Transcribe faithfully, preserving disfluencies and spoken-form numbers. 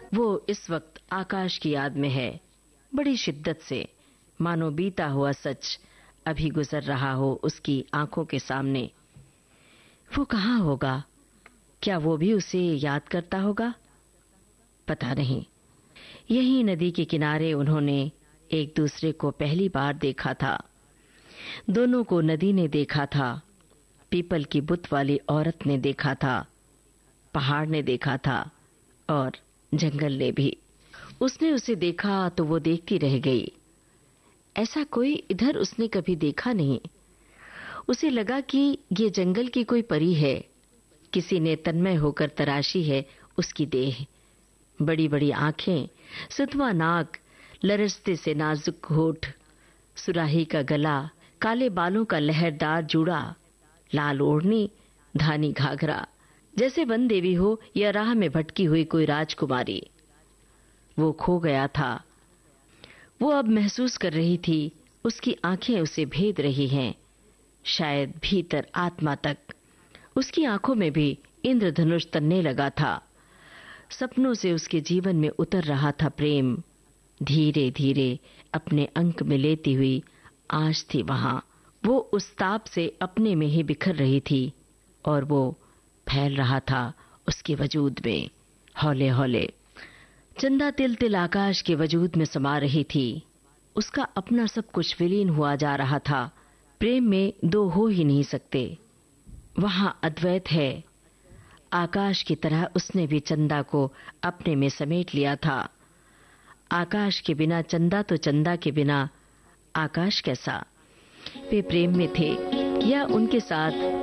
वो इस वक्त आकाश की याद में है, बड़ी शिद्दत से, मानो बीता हुआ सच अभी गुजर रहा हो उसकी आंखों के सामने। वो कहाँ होगा? क्या वो भी उसे याद करता होगा? पता नहीं। यही नदी के किनारे उन्होंने एक दूसरे को पहली बार देखा था। दोनों को नदी ने देखा था, पीपल की बुत वाली औरत ने देखा था, पहाड़ ने देखा था और जंगल ने भी। उसने उसे देखा तो वो देखती रह गई। ऐसा कोई इधर उसने कभी देखा नहीं। उसे लगा कि ये जंगल की कोई परी है, किसी ने तन्मय होकर तराशी है उसकी देह। बड़ी बड़ी आंखें, सुतवा नाक, लरसते से नाजुक होठ, सुराही का गला, काले बालों का लहरदार जूड़ा, लाल ओढ़नी, धानी घाघरा, जैसे वन देवी हो या राह में भटकी हुई कोई राजकुमारी। वो खो गया था। वो अब महसूस कर रही थी उसकी आंखें उसे भेद रही हैं, शायद भीतर आत्मा तक। उसकी आंखों में भी इंद्रधनुष तनने लगा था। सपनों से उसके जीवन में उतर रहा था प्रेम। धीरे धीरे अपने अंक में लेती हुई आँच थी वहां। वो उस ताप से अपने में ही बिखर रही थी और वो फैल रहा था उसके वजूद में हौले हौले। चंदा तिल तिल आकाश के वजूद में समा रही थी। उसका अपना सब कुछ विलीन हुआ जा रहा था। प्रेम में दो हो ही नहीं सकते। वहां अद्वैत है। आकाश की तरह उसने भी चंदा को अपने में समेट लिया था। आकाश के बिना चंदा तो चंदा के बिना आकाश कैसा? वे प्रेम में थे या उनके साथ